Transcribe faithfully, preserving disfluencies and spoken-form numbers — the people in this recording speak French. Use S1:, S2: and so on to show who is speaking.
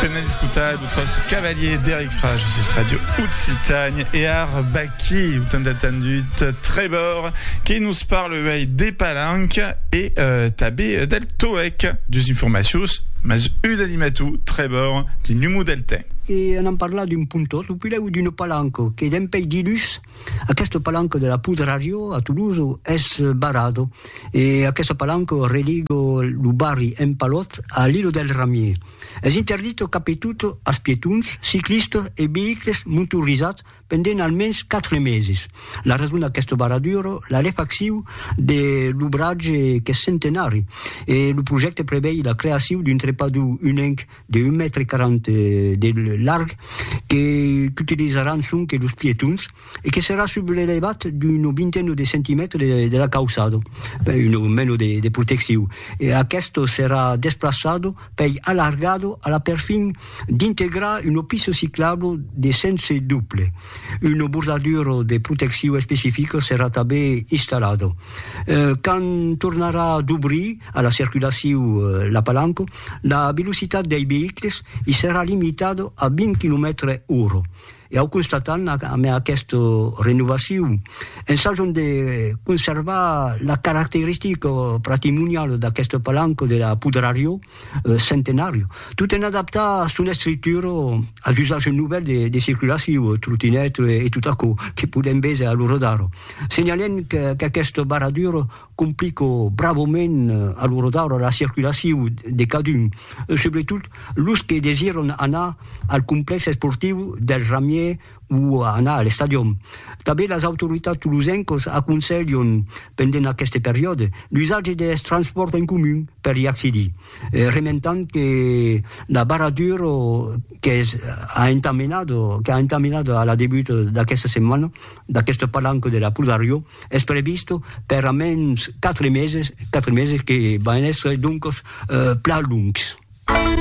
S1: Penel disputat outros cavalier d'Eric Frage sur Radio Occitanie et Arbaki où t'en attendu Trébor qui nous parle des palanques et euh, tabé del Toec des informations mas une animatu Trébor di Numu del Ten.
S2: E on en parla d'un puntot, oppure d'une palanco, che d'un pei di lus, a questo palanco della Pudrario a Toulouse es barado, e a questo palanco religo l'Ubari en Palot a l'Ilo del Ramier. Es interdito capetuto a spietuns, ciclistes e vehicles motorisats pendent almens quatre meses. La ragione a questo baraduro, la refaxiu de l'ouvrage che è centenari, e il progetto prevede la creazione d'un trepado unique de un mètre quarante de larg che utilizzeranno anche los piétons e che sarà sollevata di una vintena di centimetri della calçado, un meno di, di protezione. E a questo sarà desplazato per allargato alla perfin di integrare un piso ciclabile di sense duple. Un bordaduro di protezione specifico sarà també installato. Eh, quand tornerà a d'obrir alla circolazione eh, la palanca, la velocità dei veicoli sarà limitata a venti chilometri orari. E ho constatat a questa rinnovazione ensaggiano di conservare la caratteristica patrimoniale di questo palanco della Pudrario eh, centenario, tutto in adattato su una struttura all'usaggio nuovo di, di circolazione, trottinette e tutto ciò che può invece a loro dare. Segnalando che, che questo baraduro complica bravamente a loro dare la circolazione di cadun, soprattutto los che desiderano andare al complesso sportivo del Ramier ou anar al stadium. També les autoritats toulousaines aconsellen, pendent aquesta periode, l'usatge del transport en comú per y accedir, eh, rementant que la baradura que ha entaminado, que ha entaminado a la debut d'aquesta setmana, d'aquest palanco de la Pudrario, és previsto per almenys quatre mesos, quatre mesos que van ser donc eh, pla lungs.